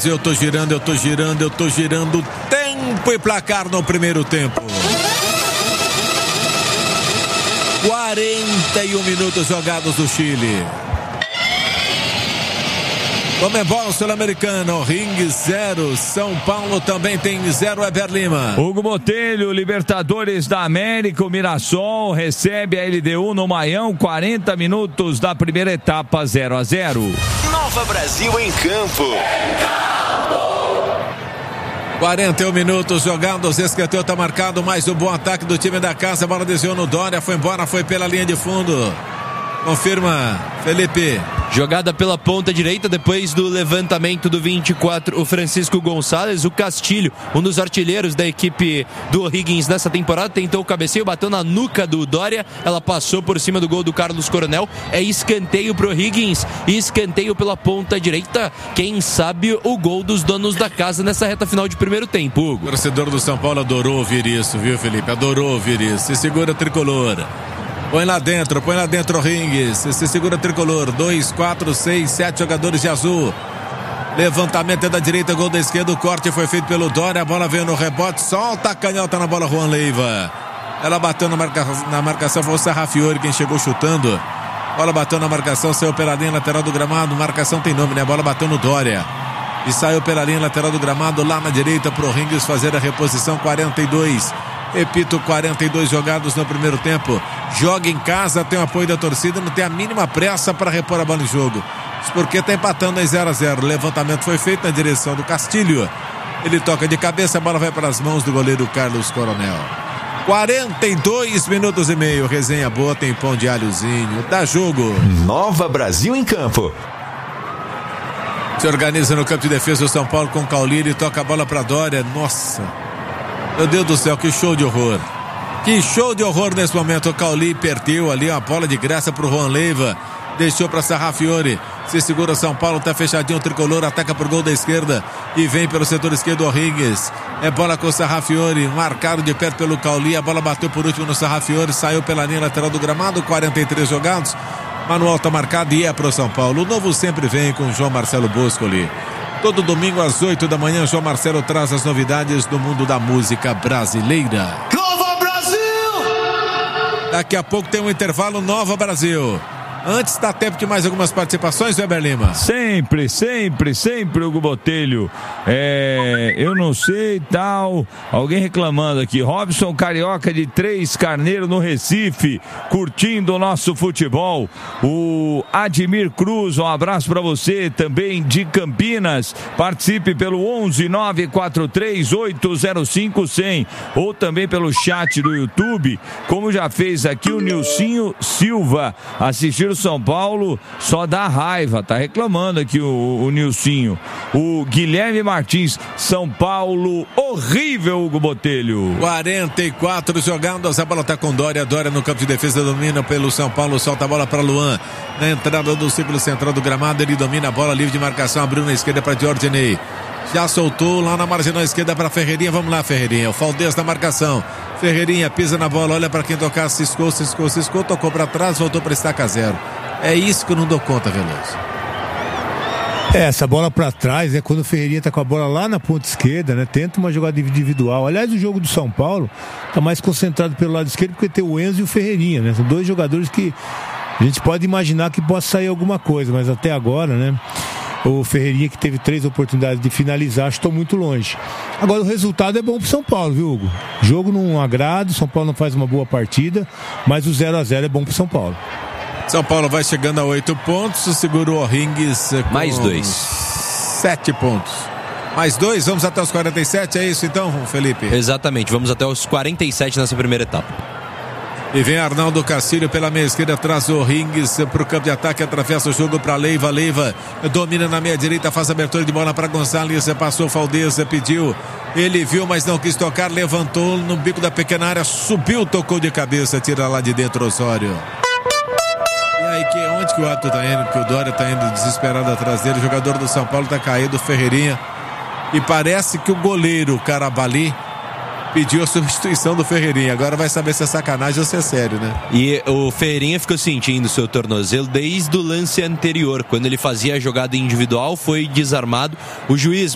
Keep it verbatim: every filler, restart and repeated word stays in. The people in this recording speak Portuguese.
Brasil, eu tô girando, eu tô girando, eu tô girando. Tempo e placar no primeiro tempo. quarenta e um minutos jogados do Chile. Comebol Sul-Americano, Ring zero, São Paulo também tem zero, Eber Lima. Hugo Botelho, Libertadores da América, o Mirassol recebe a L D U no Maião, quarenta minutos da primeira etapa, zero a zero. Nova Brasil em campo. quarenta e um minutos jogados, escanteio tá marcado, mais um bom ataque do time da casa, a bola desviou no Dória, foi embora, foi pela linha de fundo. Confirma, Felipe. Jogada pela ponta direita, depois do levantamento do vinte e quatro, o Francisco Gonçalves, o Castilho, um dos artilheiros da equipe do O'Higgins nessa temporada, tentou o cabeceio, bateu na nuca do Dória, ela passou por cima do gol do Carlos Coronel, é escanteio pro O'Higgins, e escanteio pela ponta direita, quem sabe o gol dos donos da casa nessa reta final de primeiro tempo, Hugo. O torcedor do São Paulo adorou ouvir isso, viu, Felipe? Adorou ouvir isso. Se segura, tricolor. Põe lá dentro, põe lá dentro o ringue. Se, se segura tricolor. Dois, quatro, seis, sete jogadores de azul. Levantamento é da direita, gol da esquerda. O corte foi feito pelo Dória. A bola veio no rebote. Solta a canhota na bola, Juan Leiva. Ela bateu na, marca, na marcação. Foi o Sarrafiori quem chegou chutando. Bola bateu na marcação, saiu pela linha lateral do gramado. Marcação tem nome, né? A bola bateu no Dória. E saiu pela linha lateral do gramado, lá na direita, pro Ringues fazer a reposição. Quarenta e dois. Repito, quarenta e dois jogados no primeiro tempo. Joga em casa, tem o apoio da torcida, não tem a mínima pressa para repor a bola em jogo. Isso porque está empatando em zero a zero. O levantamento foi feito na direção do Castilho. Ele toca de cabeça, a bola vai para as mãos do goleiro Carlos Coronel. quarenta e dois minutos e meio. Resenha boa, tem pão de alhozinho. Dá jogo. Nova Brasil em campo. Se organiza no campo de defesa o São Paulo com o Cauli, toca a bola para Dória. Nossa, meu Deus do céu, que show de horror. Que show de horror nesse momento. O Cauli perdeu ali a bola de graça pro Juan Leiva. Deixou para Sarrafiori. Se segura São Paulo, tá fechadinho o tricolor, ataca pro gol da esquerda e vem pelo setor esquerdo o Rodrigues. É bola com o Sarrafiori, marcado de perto pelo Cauli. A bola bateu por último no Sarrafiori, saiu pela linha lateral do gramado. Quarenta e três jogados. Manual tá marcado e é pro São Paulo. O novo sempre vem com João Marcelo Boscoli. Todo domingo às oito da manhã, João Marcelo traz as novidades do mundo da música brasileira. Nova Brasil! Daqui a pouco tem um intervalo, Nova Brasil. Antes dá tempo de mais algumas participações, Weber Lima? Sempre, sempre, sempre, Hugo Botelho. É, eu não sei, tal. Alguém reclamando aqui. Robson Carioca de Três Carneiro no Recife, curtindo o nosso futebol. O Admir Cruz, um abraço para você, também de Campinas. Participe pelo onze nove quatro três oito zero cinco cem ou também pelo chat do YouTube, como já fez aqui o Nilcinho Silva. Assistir o São Paulo só dá raiva, tá reclamando aqui o, o Nilcinho. O Guilherme Martins, São Paulo horrível, Hugo Botelho. quarenta e quatro jogados, a bola tá com Dória, Dória no campo de defesa, domina pelo São Paulo, solta a bola para Luan, na entrada do círculo central do gramado, ele domina a bola, livre de marcação, abriu na esquerda para Giorginei. Já soltou lá na marginal esquerda para Ferreirinha. Vamos lá, Ferreirinha. O Faldez na marcação. Ferreirinha pisa na bola, olha para quem tocar, ciscou, ciscou, ciscou, tocou para trás, voltou para estaca zero. É isso que eu não dou conta, Veloso. É, essa bola para trás é quando o Ferreirinha tá com a bola lá na ponta esquerda, né? Tenta uma jogada individual. Aliás, o jogo do São Paulo tá mais concentrado pelo lado esquerdo porque tem o Enzo e o Ferreirinha, né? São dois jogadores que a gente pode imaginar que possa sair alguma coisa, mas até agora, né? O Ferreirinha, que teve três oportunidades de finalizar, estou muito longe. Agora o resultado é bom pro São Paulo, viu, Hugo? Jogo não agrada, São Paulo não faz uma boa partida, mas o zero a zero é bom pro São Paulo. São Paulo vai chegando a oito pontos, segura o O'Higgins com mais dois. Sete pontos. Mais dois, vamos até os quarenta e sete, é isso então, Felipe? Exatamente, vamos até os quarenta e sete nessa primeira etapa. E vem Arnaldo Castilho pela meia esquerda, traz o Ringues para o campo de ataque, atravessa o jogo para Leiva, Leiva domina na meia direita, faz abertura de bola para Gonçalves, passou Faldez, pediu, ele viu, mas não quis tocar, levantou no bico da pequena área, subiu, tocou de cabeça, tira lá de dentro Osório. E aí, que, onde que o Ato tá indo? Que o Dória tá indo desesperado atrás dele, o jogador do São Paulo tá caído, Ferreirinha, e parece que o goleiro Carabali pediu a substituição do Ferreirinha. Agora vai saber se é sacanagem ou se é sério, né? E o Ferreirinha ficou sentindo seu tornozelo desde o lance anterior. Quando ele fazia a jogada individual, foi desarmado. O juiz